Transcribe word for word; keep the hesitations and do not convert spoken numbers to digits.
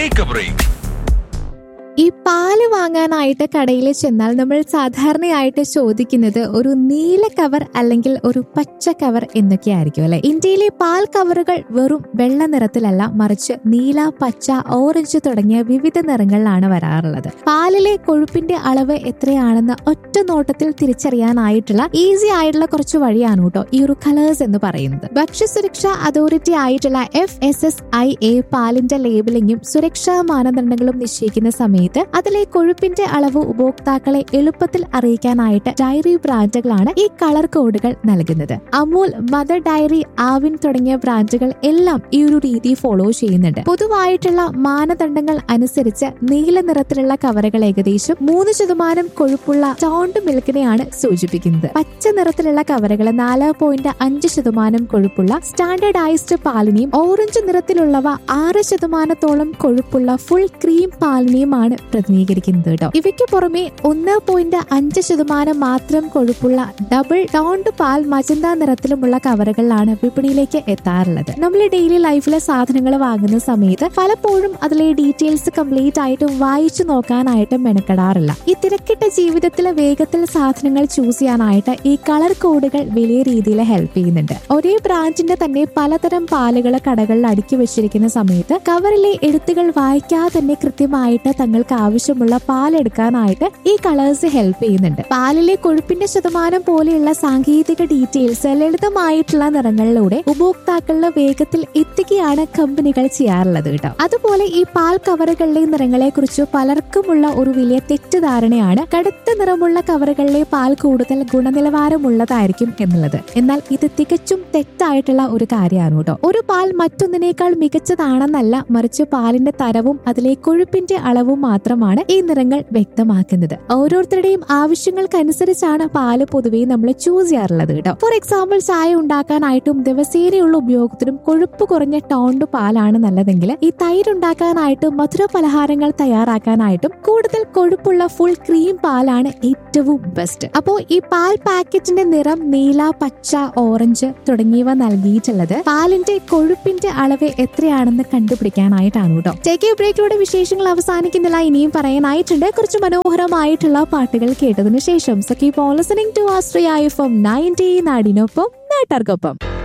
Take a break. ഈ പാല് വാങ്ങാനായിട്ട് കടയിൽ ചെന്നാൽ നമ്മൾ സാധാരണയായിട്ട് ചോദിക്കുന്നത് ഒരു നീല കവർ അല്ലെങ്കിൽ ഒരു പച്ച കവർ എന്നൊക്കെ ആയിരിക്കും അല്ലെ. ഇന്ത്യയിലെ പാൽ കവറുകൾ വെറും വെള്ള നിറത്തിലല്ല, മറിച്ച് നീല, പച്ച, ഓറഞ്ച് തുടങ്ങിയ വിവിധ നിറങ്ങളിലാണ് വരാറുള്ളത്. പാലിലെ കൊഴുപ്പിന്റെ അളവ് എത്രയാണെന്ന് ഒറ്റ നോട്ടത്തിൽ തിരിച്ചറിയാനായിട്ടുള്ള ഈസി ആയിട്ടുള്ള കുറച്ച് വഴിയാണ് കേട്ടോ ഈ ഒരു കളേഴ്സ് എന്ന് പറയുന്നത്. ഭക്ഷ്യസുരക്ഷാ അതോറിറ്റി ആയിട്ടുള്ള F S S I A പാലിന്റെ ലേബലിംഗും സുരക്ഷാ മാനദണ്ഡങ്ങളും നിശ്ചയിക്കുന്ന സമയത്ത് അതിലെ കൊഴുപ്പിന്റെ അളവ് ഉപഭോക്താക്കളെ എളുപ്പത്തിൽ അറിയിക്കാനായിട്ട് ഡയറി ബ്രാൻഡുകളാണ് ഈ കളർ കോഡുകൾ നൽകുന്നത്. അമൂൽ, മദർ ഡയറി, ആവിൻ തുടങ്ങിയ ബ്രാൻഡുകൾ എല്ലാം ഈ ഒരു രീതി ഫോളോ ചെയ്യുന്നുണ്ട്. പൊതുവായിട്ടുള്ള മാനദണ്ഡങ്ങൾ അനുസരിച്ച് നീല നിറത്തിലുള്ള കവറുകൾ ഏകദേശം മൂന്ന് ശതമാനം കൊഴുപ്പുള്ള ടോണ്ട് മിൽക്കിനെയാണ് സൂചിപ്പിക്കുന്നത്. പച്ച നിറത്തിലുള്ള കവറുകൾ നാല് പോയിന്റ് അഞ്ച് ശതമാനം കൊഴുപ്പുള്ള സ്റ്റാൻഡേർഡൈസ്ഡ് പാലിനെയും ഓറഞ്ച് നിറത്തിലുള്ളവ ആറ് ശതമാനത്തോളം കൊഴുപ്പുള്ള ഫുൾ ക്രീം പാലിനെയുമാണ് പ്രതിനിധീകരിക്കുന്നത് കേട്ടോ. ഇവയ്ക്ക് പുറമെ ഒന്ന് പോയിന്റ് അഞ്ച് ശതമാനം മാത്രം കൊഴുപ്പുള്ള ഡബിൾ ടോണ്ട് പാൽ മജന്ത നിറത്തിലുമുള്ള കവറുകളിലാണ് വിപണിയിലേക്ക് എത്താറുള്ളത്. നമ്മൾ ഡെയിലി ലൈഫിലെ സാധനങ്ങൾ വാങ്ങുന്ന സമയത്ത് പലപ്പോഴും അതിലെ ഡീറ്റെയിൽസ് കംപ്ലീറ്റ് ആയിട്ടും വായിച്ചു നോക്കാനായിട്ടും മെനക്കെടാറില്ല. ഈ തിരക്കിട്ട ജീവിതത്തിലെ വേഗത്തിൽ സാധനങ്ങൾ ചൂസ് ചെയ്യാനായിട്ട് ഈ കളർ കോഡുകൾ വലിയ രീതിയിൽ ഹെൽപ്പ് ചെയ്യുന്നുണ്ട്. ഒരേ ബ്രാൻഡിന്റെ തന്നെ പലതരം പാലുകൾ കടകളിൽ അടുക്കി വെച്ചിരിക്കുന്ന സമയത്ത് കവറിലെ എഴുത്തുകൾ വായിക്കാതെ തന്നെ കൃത്യമായിട്ട് തങ്ങൾക്ക് ആവശ്യമുള്ള പാലെടുക്കാനായിട്ട് ഈ കളേഴ്സ് ഹെൽപ്പ് ചെയ്യുന്നുണ്ട്. പാലിലെ കൊഴുപ്പിന്റെ ശതമാനം പോലെയുള്ള സാങ്കേതിക ഡീറ്റെയിൽസ് ലളിതമായിട്ടുള്ള നിറങ്ങളിലൂടെ ഉപഭോക്താക്കളുടെ വേഗത്തിൽ എത്തിക്കുകയാണ് കമ്പനികൾ ചെയ്യാറുള്ളത് കേട്ടോ. അതുപോലെ ഈ പാൽ കവറുകളിലെ നിറങ്ങളെ കുറിച്ച് പലർക്കുമുള്ള ഒരു വലിയ തെറ്റിദ്ധാരണയാണ് കടുത്ത നിറമുള്ള കവറുകളിലെ പാൽ കൂടുതൽ ഗുണനിലവാരമുള്ളതായിരിക്കും എന്നുള്ളത്. എന്നാൽ ഇത് തികച്ചും തെറ്റായിട്ടുള്ള ഒരു കാര്യമാണ് കേട്ടോ. ഒരു പാൽ മറ്റൊന്നിനേക്കാൾ മികച്ചതാണെന്നല്ല, മറിച്ച് പാലിന്റെ തരവും അതിലെ കൊഴുപ്പിന്റെ അളവും മാത്രമാണ് ഈ നിറങ്ങൾ വ്യക്തമാക്കുന്നത്. ഓരോരുത്തരുടെയും ആവശ്യങ്ങൾക്കനുസരിച്ചാണ് പാല് പൊതുവെ നമ്മൾ ചൂസ് ചെയ്യാറുള്ളത് കേട്ടോ. ഫോർ എക്സാമ്പിൾ, ചായ ഉണ്ടാക്കാനായിട്ടും ദിവസേനയുള്ള ഉപയോഗത്തിനും കൊഴുപ്പ് കുറഞ്ഞ ടോണ്ട് പാലാണ് നല്ലതെങ്കിൽ ഈ തൈര് ഉണ്ടാക്കാനായിട്ടും മധുര പലഹാരങ്ങൾ തയ്യാറാക്കാനായിട്ടും കൂടുതൽ കൊഴുപ്പുള്ള ഫുൾ ക്രീം പാലാണ് ഏറ്റവും ബെസ്റ്റ്. അപ്പോ ഈ പാൽ പാക്കറ്റിന്റെ നിറം നീല, പച്ച, ഓറഞ്ച് തുടങ്ങിയവ നൽകിയിട്ടുള്ളത് പാലിന്റെ കൊഴുപ്പിന്റെ അളവ് എത്രയാണെന്ന് കണ്ടുപിടിക്കാനായിട്ടാണ് കേട്ടോ. ടേക്ക് എ ബ്രേക്കിലൂടെ വിശേഷങ്ങൾ അവസാനിക്കുന്നില്ല, ഇനിയും പറയാനായിട്ടുണ്ട്. കുറച്ച് മനോഹരമായിട്ടുള്ള പാട്ടുകൾ കേട്ടതിനു ശേഷം so keep on listening to Austria F M ninety, നാടിനൊപ്പം നാട്ടാർക്കൊപ്പം.